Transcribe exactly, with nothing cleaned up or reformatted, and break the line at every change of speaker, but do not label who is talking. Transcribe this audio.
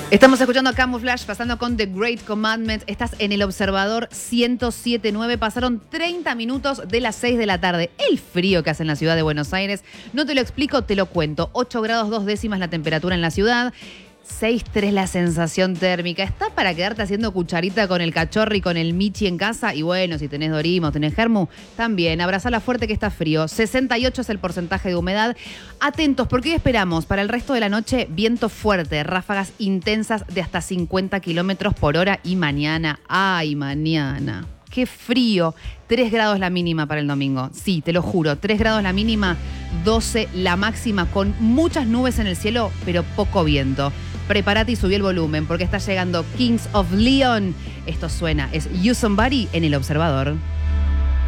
Estamos escuchando Camouflage, pasando con The Great Commandment. Estás en El Observador ciento siete punto nueve. Pasaron treinta minutos de las seis de la tarde. El frío que hace en la ciudad de Buenos Aires. No te lo explico, te lo cuento. ocho grados dos décimas la temperatura en la ciudad. seis coma tres la sensación térmica. ¿Está para quedarte haciendo cucharita con el cachorro y con el Michi en casa? Y bueno, si tenés Dorimo, tenés Germu, también. Abrazala fuerte que está frío. sesenta y ocho es el porcentaje de humedad. Atentos, porque hoy esperamos para el resto de la noche viento fuerte, ráfagas intensas de hasta cincuenta kilómetros por hora. Y mañana, ¡ay, mañana! ¡Qué frío! tres grados la mínima para el domingo. Sí, te lo juro. tres grados la mínima, doce la máxima, con muchas nubes en el cielo, pero poco viento. Prepárate y subí el volumen porque está llegando Kings of Leon. Esto suena, es You Somebody en El Observador.